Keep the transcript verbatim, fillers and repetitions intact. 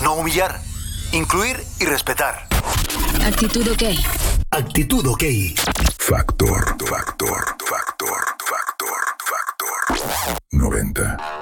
No humillar. Incluir y respetar. Actitud OK. Actitud OK. Factor, factor, factor, factor, factor. noventa.